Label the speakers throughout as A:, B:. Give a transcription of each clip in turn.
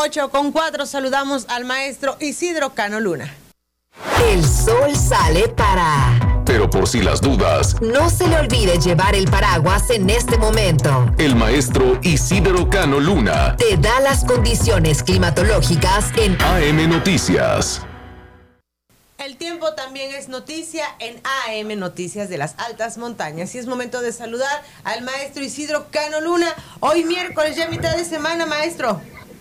A: 8:04, saludamos al maestro Isidro Cano Luna.
B: El sol sale para...
C: Pero por si las dudas,
B: no se le olvide llevar el paraguas en este momento.
C: El maestro Isidro Cano Luna
B: te da las condiciones climatológicas en
C: AM Noticias.
A: El tiempo también es noticia en AM Noticias de las Altas Montañas. Y es momento de saludar al maestro Isidro Cano Luna. Hoy miércoles, ya mitad de semana, maestro.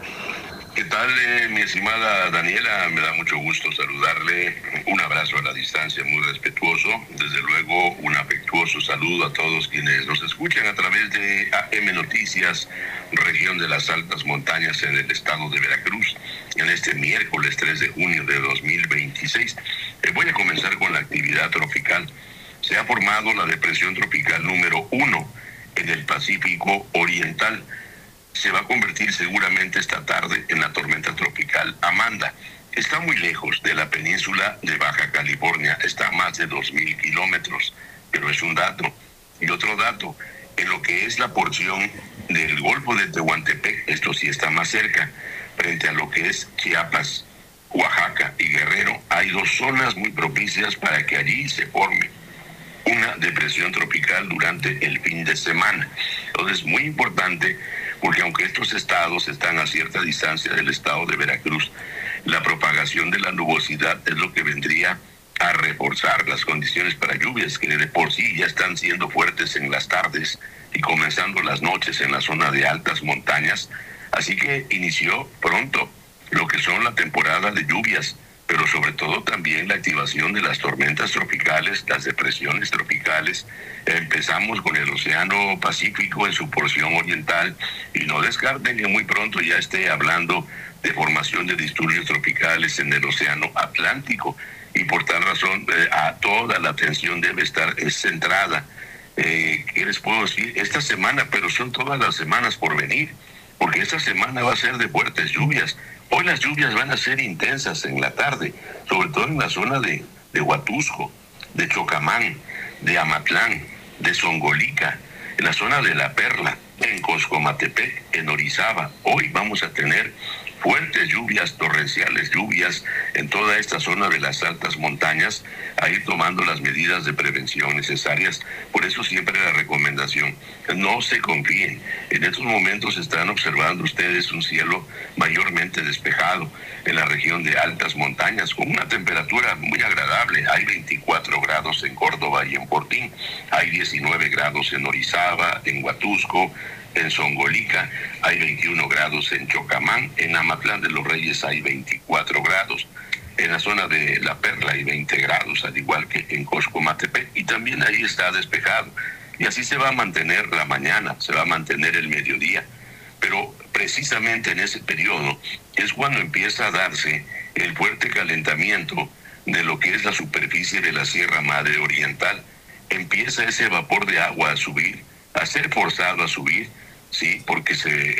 D: ¿Qué tal, mi estimada Daniela? Me da mucho gusto saludarle. Un abrazo a la distancia muy respetuoso. Desde luego, un afectuoso saludo a todos quienes nos escuchan a través de AM Noticias, región de las Altas Montañas en el estado de Veracruz, en este miércoles 3 de junio de 2026. Voy a comenzar con la actividad tropical. Se ha formado la depresión tropical número 1 en el Pacífico Oriental. Se va a convertir seguramente esta tarde en la tormenta tropical Amanda. Está muy lejos de la península de Baja California, está a más de 2,000 kilómetros, pero es un dato. Y otro dato, en lo que es la porción del Golfo de Tehuantepec, esto sí está más cerca, frente a lo que es Chiapas, Oaxaca y Guerrero, hay dos zonas muy propicias para que allí se forme una depresión tropical durante el fin de semana. Entonces, muy importante, porque aunque estos estados están a cierta distancia del estado de Veracruz, la propagación de la nubosidad es lo que vendría a reforzar las condiciones para lluvias, que de por sí ya están siendo fuertes en las tardes y comenzando las noches en la zona de altas montañas. Así que inició pronto lo que son la temporada de lluvias, pero sobre todo también la activación de las tormentas tropicales, las depresiones tropicales. Empezamos con el Océano Pacífico en su porción oriental y no descarten que muy pronto ya esté hablando de formación de disturbios tropicales en el Océano Atlántico, y por tal razón a toda la atención debe estar centrada. ¿Qué les puedo decir? Esta semana, pero son todas las semanas por venir, porque esta semana va a ser de fuertes lluvias. Hoy las lluvias van a ser intensas en la tarde, sobre todo en la zona de Huatusco, de Chocamán, de Amatlán, de Zongolica, en la zona de La Perla, en Coscomatepec, en Orizaba. Hoy vamos a tener fuertes lluvias, torrenciales lluvias en toda esta zona de las altas montañas, a ir tomando las medidas de prevención necesarias. Por eso siempre la recomendación, no se confíen. En estos momentos están observando ustedes un cielo mayormente despejado en la región de altas montañas, con una temperatura muy agradable. Hay 24 grados en Córdoba y en Portín, hay 19 grados en Orizaba, en Huatusco, en Zongolica, hay 21 grados en Chocamán, en Amatlán de los Reyes hay 24 grados, en la zona de La Perla hay 20 grados, al igual que en Coscomatepec, y también ahí está despejado. Y así se va a mantener la mañana, se va a mantener el mediodía, pero precisamente en ese periodo es cuando empieza a darse el fuerte calentamiento de lo que es la superficie de la Sierra Madre Oriental. Empieza ese vapor de agua a subir, a ser forzado a subir, sí, porque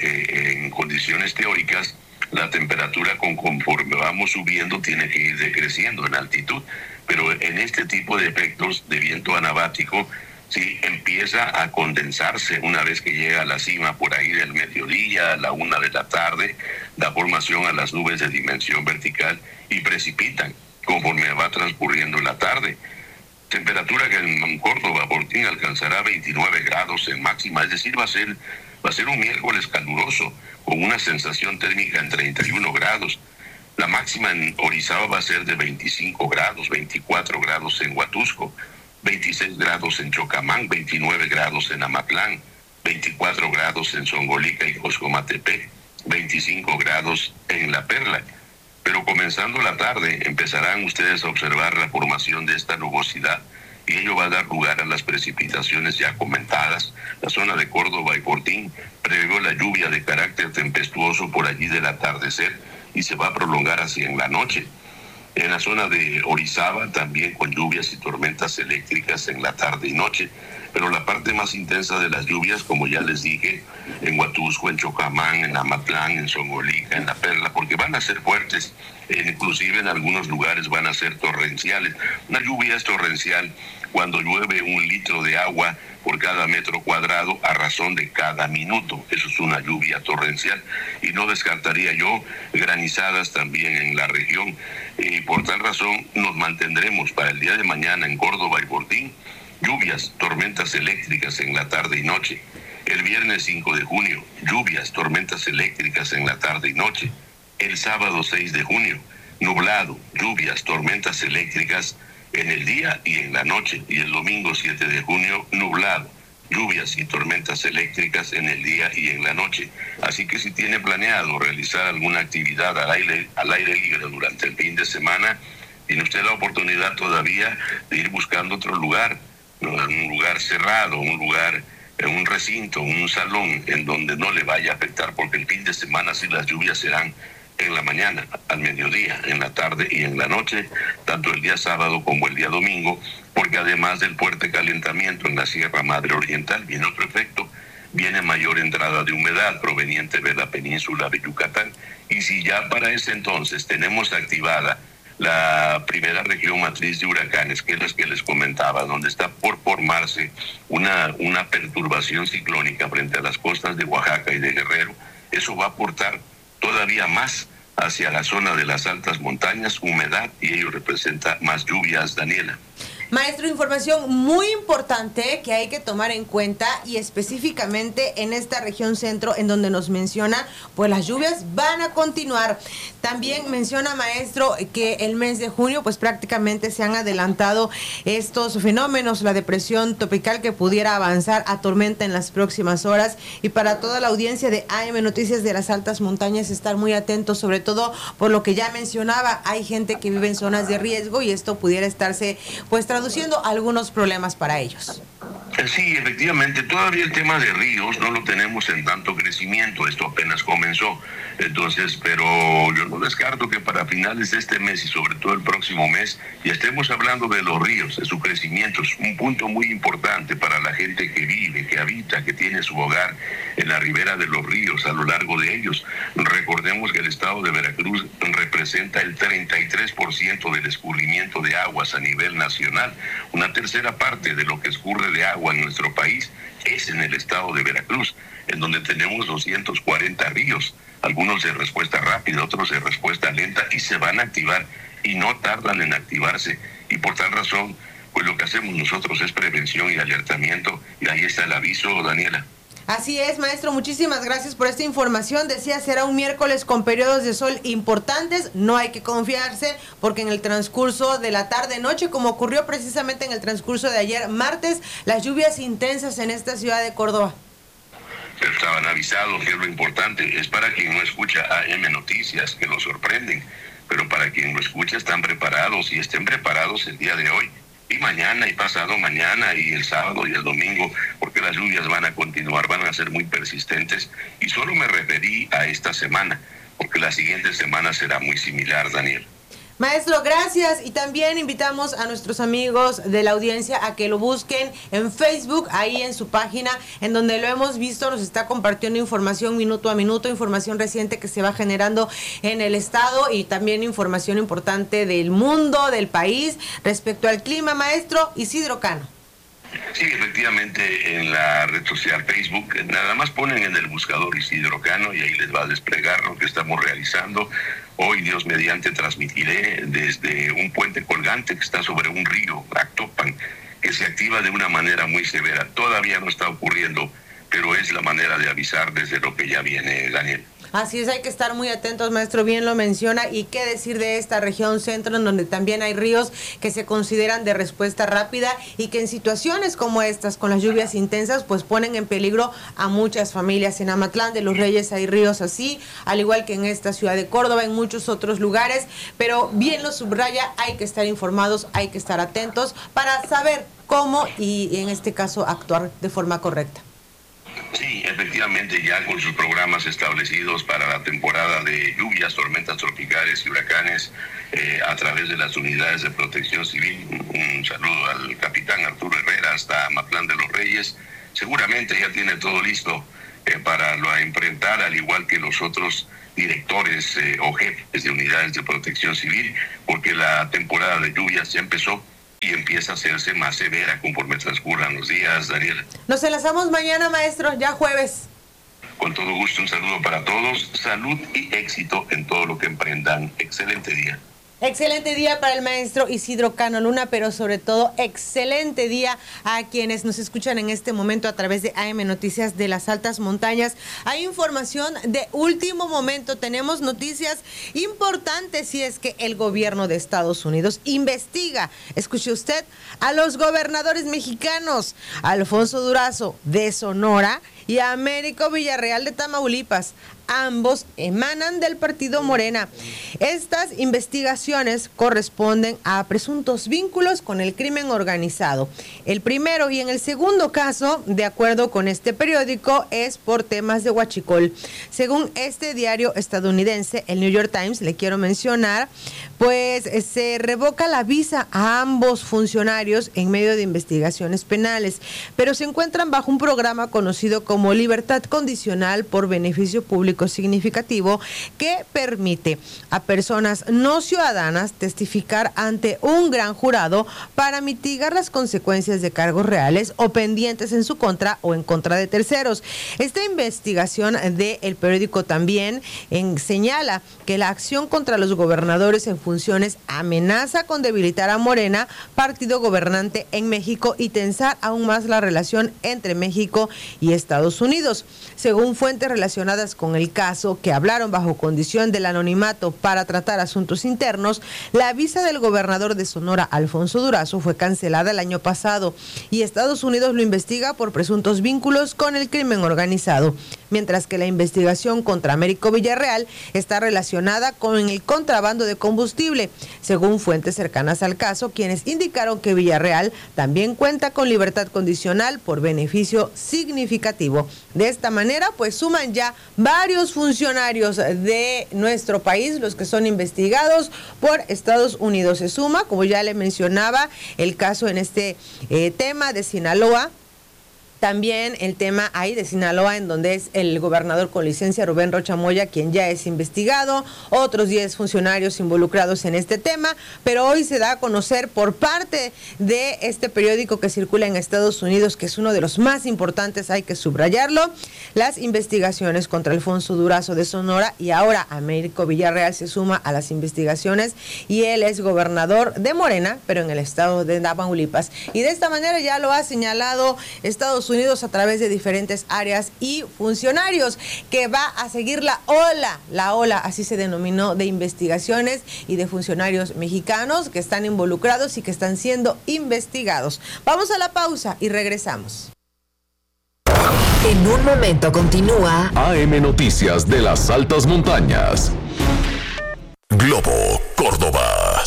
D: en condiciones teóricas la temperatura conforme vamos subiendo tiene que ir decreciendo en altitud, pero en este tipo de efectos de viento anabático, sí, empieza a condensarse una vez que llega a la cima por ahí del mediodía, a la 1 de la tarde, da formación a las nubes de dimensión vertical y precipitan conforme va transcurriendo la tarde. Temperatura que en Córdoba, Portín, alcanzará 29 grados en máxima, es decir, va a ser un miércoles caluroso, con una sensación térmica en 31 grados. La máxima en Orizaba va a ser de 25 grados, 24 grados en Huatusco, 26 grados en Chocamán, 29 grados en Amatlán, 24 grados en Zongolica y Coscomatepec, 25 grados en La Perla. Pero comenzando la tarde empezarán ustedes a observar la formación de esta nubosidad y ello va a dar lugar a las precipitaciones ya comentadas. La zona de Córdoba y Portín prevé la lluvia de carácter tempestuoso por allí del atardecer y se va a prolongar hacia en la noche. En la zona de Orizaba también con lluvias y tormentas eléctricas en la tarde y noche. pero la parte más intensa de las lluvias, como ya les dije, en Huatusco, en Chocamán, en Amatlán, en Songolica, en La Perla, porque van a ser fuertes, inclusive en algunos lugares van a ser torrenciales. Una lluvia es torrencial cuando llueve 1 litro de agua por cada metro cuadrado a razón de cada minuto. Eso es una lluvia torrencial. Y no descartaría yo granizadas también en la región. Y por tal razón nos mantendremos para el día de mañana en Córdoba y Fortín lluvias, tormentas eléctricas en la tarde y noche. El viernes 5 de junio, lluvias, tormentas eléctricas en la tarde y noche. El sábado 6 de junio, nublado, lluvias, tormentas eléctricas en el día y en la noche. Y el domingo 7 de junio, nublado, lluvias y tormentas eléctricas en el día y en la noche. Así que si tiene planeado realizar alguna actividad al aire libre durante el fin de semana, tiene usted la oportunidad todavía de ir buscando otro lugar, un lugar cerrado, un lugar, un recinto, un salón en donde no le vaya a afectar, porque el fin de semana sí las lluvias serán en la mañana, al mediodía, en la tarde y en la noche, tanto el día sábado como el día domingo, porque además del fuerte calentamiento en la Sierra Madre Oriental, viene otro efecto, viene mayor entrada de humedad proveniente de la península de Yucatán. Y si ya para ese entonces tenemos activada la primera región matriz de huracanes, que es la que les comentaba, donde está por formarse una perturbación ciclónica frente a las costas de Oaxaca y de Guerrero, eso va a aportar todavía más hacia la zona de las altas montañas, humedad, y ello representa más lluvias, Daniela.
A: Maestro, información muy importante que hay que tomar en cuenta, y específicamente en esta región centro, en donde nos menciona, pues las lluvias van a continuar. También menciona, maestro, que el mes de junio, pues prácticamente se han adelantado estos fenómenos, la depresión tropical que pudiera avanzar a tormenta en las próximas horas. Y para toda la audiencia de AM Noticias de las Altas Montañas, estar muy atentos, sobre todo por lo que ya mencionaba, hay gente que vive en zonas de riesgo y esto pudiera estarse, pues, traduciendo algunos problemas para ellos.
D: Sí, efectivamente, todavía el tema de ríos no lo tenemos en tanto crecimiento, esto apenas comenzó, entonces, pero yo no descarto que para finales de este mes y sobre todo el próximo mes ya estemos hablando de los ríos, de su crecimiento. Es un punto muy importante para la gente que vive, que habita, que tiene su hogar en la ribera de los ríos, a lo largo de ellos. Recordemos que el estado de Veracruz representa el 33% del escurrimiento de aguas a nivel nacional. Una tercera parte de lo que escurre de agua en nuestro país es en el estado de Veracruz, en donde tenemos 240 ríos, algunos de respuesta rápida, otros de respuesta lenta, y se van a activar y no tardan en activarse. Y por tal razón, pues lo que hacemos nosotros es prevención y alertamiento, y ahí está el aviso, Daniela.
A: Así es, maestro, muchísimas gracias por esta información. Decía, será un miércoles con periodos de sol importantes, no hay que confiarse, porque en el transcurso de la tarde-noche, como ocurrió precisamente en el transcurso de ayer martes, las lluvias intensas en esta ciudad de Córdoba.
D: Pero estaban avisados, que es lo importante, es para quien no escucha AM Noticias, que nos sorprenden, pero para quien lo escucha están preparados, y estén preparados el día de hoy, y mañana, y pasado mañana, y el sábado y el domingo, porque las lluvias van a continuar, van a ser muy persistentes, y solo me referí a esta semana, porque la siguiente semana será muy similar, Daniel.
A: Maestro, gracias, y también invitamos a nuestros amigos de la audiencia a que lo busquen en Facebook, ahí en su página, en donde lo hemos visto, nos está compartiendo información minuto a minuto, información reciente que se va generando en el estado, y también información importante del mundo, del país, respecto al clima. Maestro Isidro Cano.
D: Sí, efectivamente, en la red social Facebook, nada más ponen en el buscador Isidro Cano y ahí les va a desplegar lo que estamos realizando. Hoy, Dios mediante, transmitiré desde un puente colgante que está sobre un río, Actopan, que se activa de una manera muy severa. Todavía no está ocurriendo, pero es la manera de avisar desde lo que ya viene, Daniel.
A: Así es, hay que estar muy atentos, maestro, bien lo menciona. Y qué decir de esta región centro, en donde también hay ríos que se consideran de respuesta rápida y que en situaciones como estas, con las lluvias intensas, pues ponen en peligro a muchas familias. En Amatlán de los Reyes hay ríos así, al igual que en esta ciudad de Córdoba, en muchos otros lugares, pero bien lo subraya, hay que estar informados, hay que estar atentos para saber cómo y en este caso actuar de forma correcta.
D: Sí, efectivamente, ya con sus programas establecidos para la temporada de lluvias, tormentas tropicales y huracanes, a través de las unidades de protección civil. Un saludo al capitán Arturo Herrera hasta Matlán de los Reyes. Seguramente ya tiene todo listo para enfrentar, al igual que los otros directores o jefes de unidades de protección civil, porque la temporada de lluvias ya empezó y empieza a hacerse más severa conforme transcurran los días, Daniela.
A: Nos enlazamos mañana, maestro, ya jueves.
D: Con todo gusto, un saludo para todos, salud y éxito en todo lo que emprendan. Excelente día.
A: Excelente día para el maestro Isidro Cano Luna, pero sobre todo excelente día a quienes nos escuchan en este momento a través de AM Noticias de las Altas Montañas. Hay información de último momento, tenemos noticias importantes y es que el gobierno de Estados Unidos investiga, escuche usted, a los gobernadores mexicanos, Alfonso Durazo de Sonora y a Américo Villarreal de Tamaulipas. Ambos emanan del partido Morena. Estas investigaciones corresponden a presuntos vínculos con el crimen organizado. El primero y en el segundo caso, de acuerdo con este periódico, es por temas de huachicol. Según este diario estadounidense, el New York Times, le quiero mencionar, pues se revoca la visa a ambos funcionarios en medio de investigaciones penales, pero se encuentran bajo un programa conocido como libertad condicional por beneficio público significativo que permite a personas no ciudadanas testificar ante un gran jurado para mitigar las consecuencias de cargos reales o pendientes en su contra o en contra de terceros. Esta investigación del periódico también señala que la acción contra los gobernadores en funciones amenaza con debilitar a Morena, partido gobernante en México, y tensar aún más la relación entre México y Estados Unidos. Según fuentes relacionadas con el caso que hablaron bajo condición del anonimato para tratar asuntos internos, la visa del gobernador de Sonora, Alfonso Durazo, fue cancelada el año pasado y Estados Unidos lo investiga por presuntos vínculos con el crimen organizado, mientras que la investigación contra Américo Villarreal está relacionada con el contrabando de combustible, según fuentes cercanas al caso, quienes indicaron que Villarreal también cuenta con libertad condicional por beneficio significativo. De esta manera, pues suman ya varios funcionarios de nuestro país los que son investigados por Estados Unidos. Se suma, como ya le mencionaba, el caso en este tema de Sinaloa. También el tema ahí de Sinaloa, en donde es el gobernador con licencia Rubén Rocha Moya, quien ya es investigado, otros 10 funcionarios involucrados en este tema, pero hoy se da a conocer por parte de este periódico que circula en Estados Unidos, que es uno de los más importantes, hay que subrayarlo, las investigaciones contra Alfonso Durazo de Sonora, y ahora Américo Villarreal se suma a las investigaciones y él es gobernador de Morena, pero en el estado de Tamaulipas. Y de esta manera ya lo ha señalado Estados Unidos a través de diferentes áreas y funcionarios, que va a seguir la ola, así se denominó, de investigaciones y de funcionarios mexicanos que están involucrados y que están siendo investigados. Vamos a la pausa y regresamos.
B: En un momento continúa
C: AM Noticias de las Altas Montañas. Globo Córdoba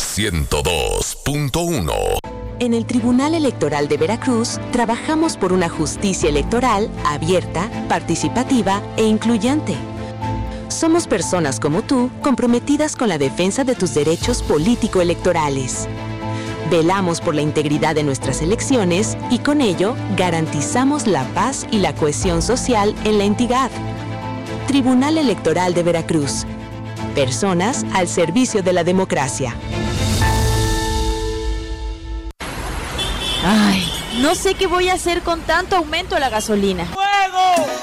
C: 102.1.
E: En el Tribunal Electoral de Veracruz trabajamos por una justicia electoral abierta, participativa e incluyente. Somos personas como tú, comprometidas con la defensa de tus derechos político-electorales. Velamos por la integridad de nuestras elecciones y con ello garantizamos la paz y la cohesión social en la entidad. Tribunal Electoral de Veracruz. Personas al servicio de la democracia.
F: Ay, no sé qué voy a hacer con tanto aumento de la gasolina.
G: ¡Fuego!